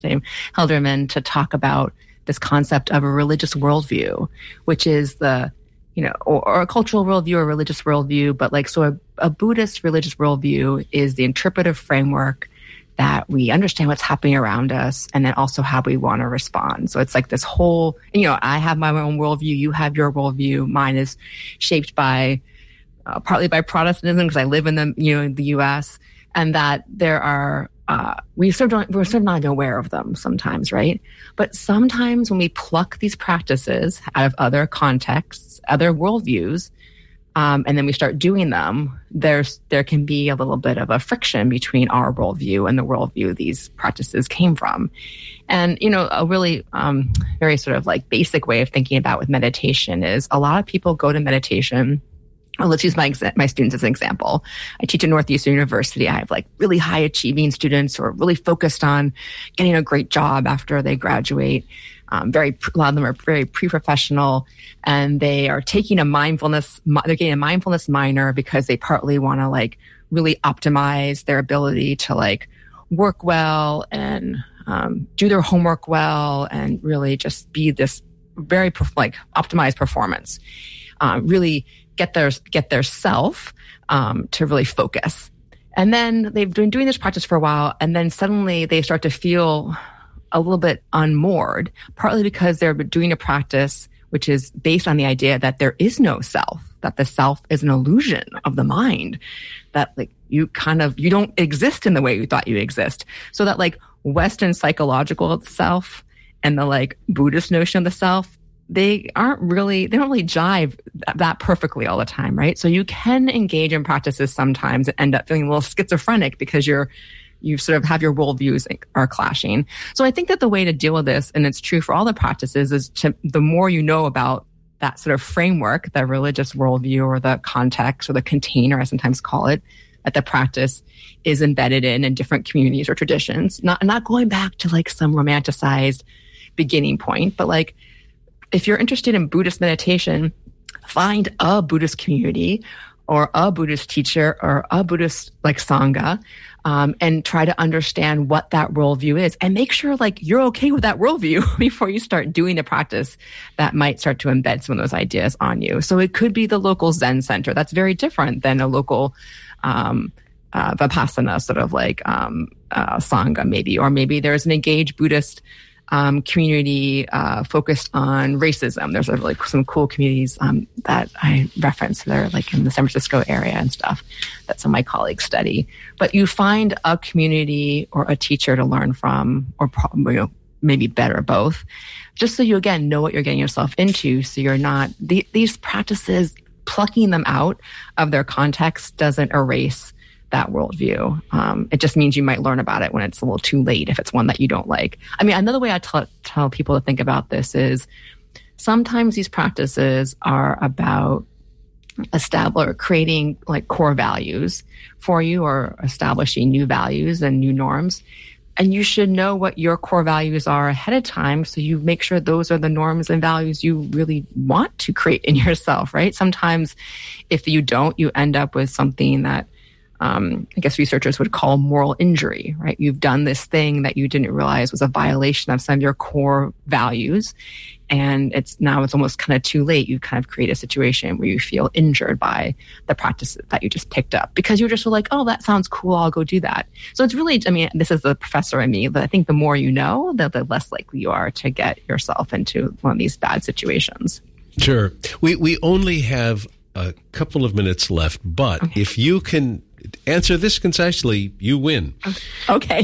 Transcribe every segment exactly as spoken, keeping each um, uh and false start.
named Helderman to talk about this concept of a religious worldview, which is the, you know, or, or a cultural worldview or a religious worldview. But like, so a, a Buddhist religious worldview is the interpretive framework that we understand what's happening around us and then also how we want to respond. So it's like this whole, you know, I have my own worldview, you have your worldview. Mine is shaped by, uh, partly by Protestantism because I live in the, you know, in the U S, and that there are, uh, we sort of don't, we're sort of not aware of them sometimes, right? But sometimes when we pluck these practices out of other contexts, other worldviews, Um, and then we start doing them, there's, there can be a little bit of a friction between our worldview and the worldview these practices came from. And, you know, a really, um, very sort of like basic way of thinking about with meditation is a lot of people go to meditation. Well, let's use my exa- my students as an example. I teach at Northeastern University. I have like really high achieving students who are really focused on getting a great job after they graduate. Um, very, a lot of them are very pre-professional, and they are taking a mindfulness, they're getting a mindfulness minor because they partly want to like really optimize their ability to like work well and um, do their homework well and really just be this very like optimized performance. Uh, really get their get their self um, to really focus, and then they've been doing this practice for a while, and then suddenly they start to feel a little bit unmoored, partly because they're doing a practice which is based on the idea that there is no self, that the self is an illusion of the mind, that like you kind of, you don't exist in the way you thought you exist. So that like Western psychological self and the like Buddhist notion of the self, they aren't really, they don't really jive that perfectly all the time, right? So you can engage in practices sometimes and end up feeling a little schizophrenic because you're you sort of have your worldviews are clashing. So I think that the way to deal with this, and it's true for all the practices, is to, the more you know about that sort of framework, the religious worldview or the context or the container, I sometimes call it, that the practice is embedded in in different communities or traditions. Not, not going back to like some romanticized beginning point, but like if you're interested in Buddhist meditation, find a Buddhist community or a Buddhist teacher or a Buddhist like Sangha, um, and try to understand what that worldview is and make sure like you're okay with that worldview before you start doing a practice that might start to embed some of those ideas on you. So it could be the local Zen center. That's very different than a local, um, uh, Vipassana sort of like, um, uh, Sangha maybe, or maybe there's an engaged Buddhist Um, community uh, focused on racism. There's a, like some cool communities um, that I reference. They're like in the San Francisco area and stuff that some of my colleagues study. But you find a community or a teacher to learn from, or probably, you know, maybe better both, just so you again know what you're getting yourself into. So you're not the, these practices, plucking them out of their context doesn't erase that worldview. Um, it just means you might learn about it when it's a little too late if it's one that you don't like. I mean, another way I t- tell people to think about this is sometimes these practices are about establishing or creating like core values for you or establishing new values and new norms. And you should know what your core values are ahead of time so you make sure those are the norms and values you really want to create in yourself, right? Sometimes if you don't, you end up with something that Um, I guess researchers would call moral injury, right? You've done this thing that you didn't realize was a violation of some of your core values. And it's now it's almost kind of too late. You kind of create a situation where you feel injured by the practices that you just picked up because you're just like, oh, that sounds cool. I'll go do that. So it's really, I mean, this is the professor in me, but I think the more you know, the, the less likely you are to get yourself into one of these bad situations. Sure. We, we only have a couple of minutes left, but okay. If you can answer this concisely, you win. Okay.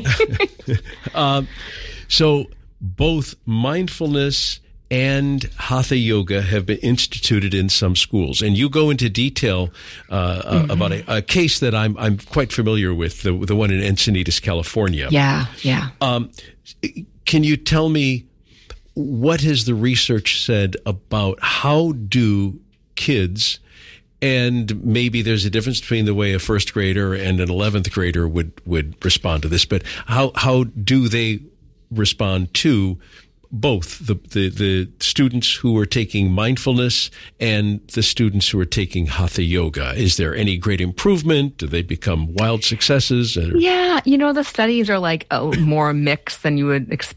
um, so both mindfulness and Hatha Yoga have been instituted in some schools, and you go into detail uh, mm-hmm. about a, a case that I'm I'm quite familiar with, the the one in Encinitas, California. Yeah, yeah. Um, can you tell me what has the research said about how do kids? And maybe there's a difference between the way a first grader and an eleventh grader would, would respond to this, but how, how do they respond to both the, the, the students who are taking mindfulness and the students who are taking Hatha Yoga? Is there any great improvement? Do they become wild successes? Or? Yeah, you know, the studies are like oh, more mixed than you would expect.